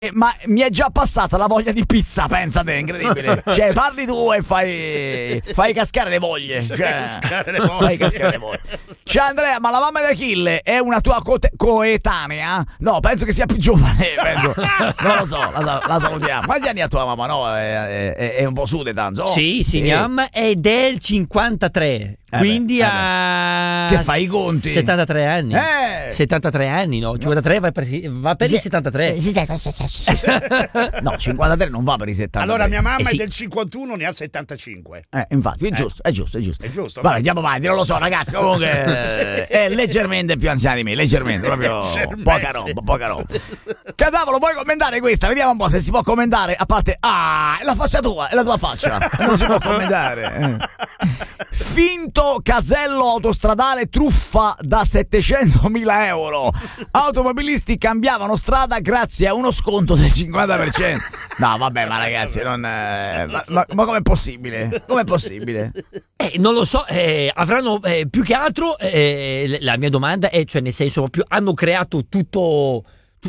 Ma mi è già passata la voglia di pizza, pensate, è incredibile. Cioè, parli tu e fai cascare le voglie. Fai cascare le voglie. Ciao Andrea, ma la mamma di Achille è una tua coetanea? No, penso che sia più giovane, penso. Non lo so, la salutiamo. Quanti anni ha tua mamma? No, è un po' su di tanto. Sì, mia mamma è del 53. Quindi ha che fai i conti? 73 anni. 73 anni, no? 53 va per i 73. No, 53 non va per i 73. Allora mia mamma è del 51, ne ha 75. Infatti, è giusto. È giusto. Vabbè, andiamo avanti, non lo so, ragazzi. Comunque è leggermente più anziana di me, leggermente, proprio poca roba. Cadavolo, puoi commentare questa? Vediamo un po' se si può commentare. A parte, è la faccia tua, è la tua faccia. Non si può commentare. Finto casello autostradale, truffa da 700.000 euro. Automobilisti cambiavano strada grazie a uno sconto del 50%. No, vabbè, ma ragazzi, non ma com'è possibile? Com'è possibile? Non lo so, avranno più che altro la mia domanda è, cioè, nel senso, proprio hanno creato tutto.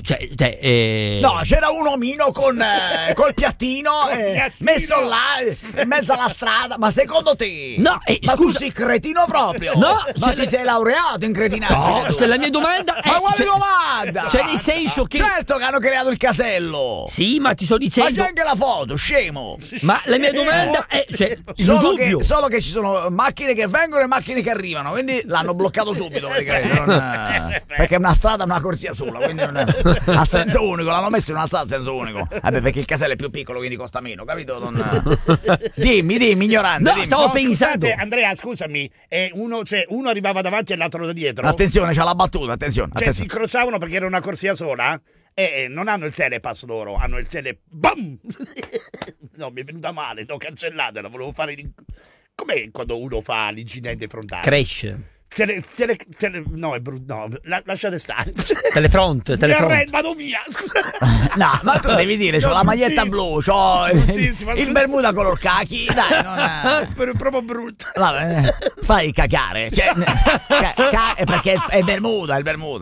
No, c'era un omino col piattino messo là in mezzo alla strada. Ma secondo te? No, ma scusa, tu sei cretino proprio? No, ma ti sei laureato in cretinaggine? No, la mia domanda è. Ma quale domanda? Cioè, nel senso che. Certo che hanno creato il casello. Sì, ma ti sto dicendo. Ma c'è anche la foto, scemo. Ma la mia domanda è. Cioè, solo che ci sono macchine che vengono e macchine che arrivano. Quindi l'hanno bloccato subito. Perché è una strada, una corsia sola. Quindi non è. A senso unico, l'hanno messo in una strada a senso unico. Vabbè, perché il casello è più piccolo, quindi costa meno, capito? Dimmi, ignorante. No, dimmi. stavo pensando. Scusate, Andrea, scusami, uno arrivava davanti e l'altro da dietro. Attenzione, c'ha la battuta, attenzione. Si incrociavano perché era una corsia sola e non hanno il telepass loro, hanno il BAM! No, mi è venuta male, l'ho cancellata, la volevo fare. Com'è quando uno fa l'incidente frontale? Crash. No, è brutto. No, lasciate stare. Telefront. Vado via. Scusa. No, ma tu devi dire, c'ho la maglietta blu, c'ho il bermuda color cachi. Dai, non è proprio brutto. Vabbè, fai cacare. Cioè, perché è il bermuda.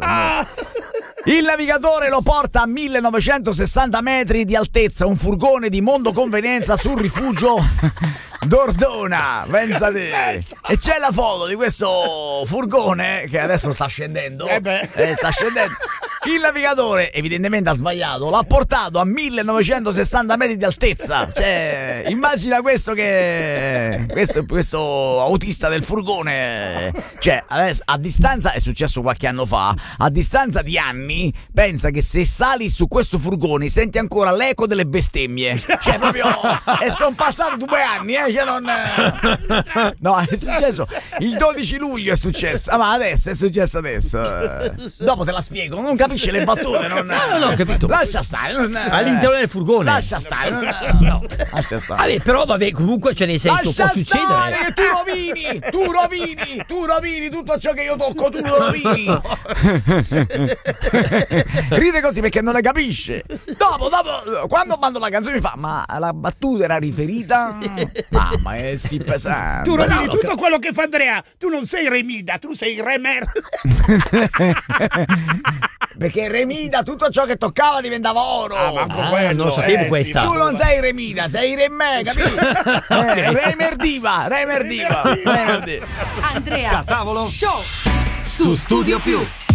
Il navigatore lo porta a 1960 metri di altezza, un furgone di Mondo Convenienza sul rifugio d'Ordona, pensate. E c'è la foto di questo furgone che adesso sta scendendo. Sta scendendo. Il navigatore evidentemente ha sbagliato, l'ha portato a 1960 metri di altezza. Cioè, immagina questo autista del furgone. Cioè, adesso, a distanza, è successo qualche anno fa, a distanza di anni, pensa che se sali su questo furgone senti ancora l'eco delle bestemmie. Cioè, proprio. E sono passati 2 anni, cioè non. No, è successo il 12 luglio è successo. Ma adesso è successo adesso. Dopo te la spiego, non capisce le battute, non. No, ho capito. Lascia stare, all'interno del furgone. Lascia stare, lascia stare. Vabbè, però comunque, cioè, nel senso, può succedere. Che tu rovini tutto ciò che io tocco, tu lo rovini. Ride così perché non le capisce. Dopo, quando mando la canzone mi fa: ma la battuta era riferita? Mamma, è sì pesante. Tu rovini tutto quello che fa Andrea. Tu non sei Remida, tu sei Remer. Perché Remida, tutto ciò che toccava diventava oro. Non lo sapevo questa. Tu non sei Remida, sei Remè, capito? Remerdiva. Andrea Catavolo Show su Studio Più.